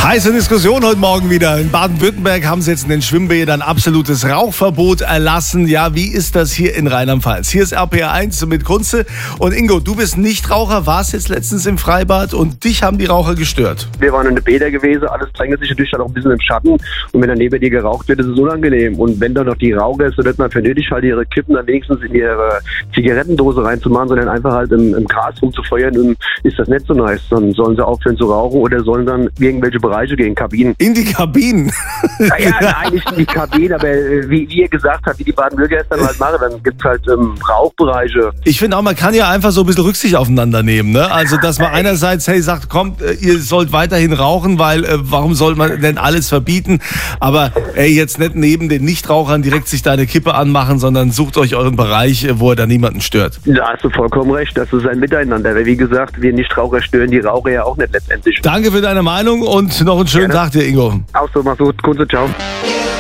Heiße Diskussion heute Morgen wieder. In Baden-Württemberg haben sie jetzt in den Schwimmbädern absolutes Rauchverbot erlassen. Ja, wie ist das hier in Rheinland-Pfalz? Hier ist RPR 1 mit Kunze. Und Ingo, du bist Nichtraucher, warst jetzt letztens im Freibad und dich haben die Raucher gestört. Wir waren in der Bäder gewesen, alles drängt sich natürlich dann auch ein bisschen im Schatten. Und wenn dann neben dir geraucht wird, ist es unangenehm. Und wenn dann noch die Raucher ist, dann wird man für nötig halt ihre Kippen dann wenigstens in ihre Zigarettendose reinzumachen, sondern einfach halt im Gras rumzufeuern. Und ist das nicht so nice. Dann sollen sie aufhören zu rauchen oder sollen dann irgendwelche Bereiche gehen, Kabinen. In die Kabinen? Naja, nein, nicht in die Kabinen, aber wie ihr gesagt habt, wie die Baden-Württemberger es dann halt machen, dann gibt es halt Rauchbereiche. Ich finde auch, man kann ja einfach so ein bisschen Rücksicht aufeinander nehmen, ne? Also, dass man einerseits, hey, sagt, kommt, ihr sollt weiterhin rauchen, weil warum soll man denn alles verbieten? Aber jetzt nicht neben den Nichtrauchern direkt sich da eine Kippe anmachen, sondern sucht euch euren Bereich, wo er da niemanden stört. Da hast du vollkommen recht, das ist ein Miteinander. Weil wie gesagt, wir Nichtraucher stören die Raucher ja auch nicht letztendlich. Danke für deine Meinung und noch einen schönen Tag dir, Ingo. Auch so, mach's gut, Kunze, ciao.